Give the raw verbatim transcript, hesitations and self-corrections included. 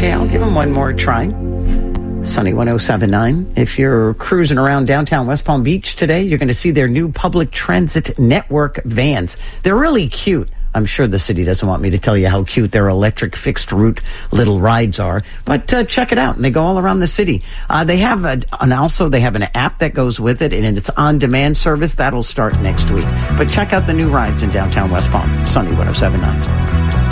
Okay, I'll give them one more try. Sunny one oh seven point nine. If you're cruising around downtown West Palm Beach today, you're going to see their new public transit network vans. They're really cute. I'm sure the city doesn't want me to tell you how cute their electric fixed route little rides are, but uh, check it out. And they go all around the city. Uh, they have a, and also they have an app that goes with it, and it's on-demand service that'll start next week. But check out the new rides in downtown West Palm. Sunny one oh seven point nine.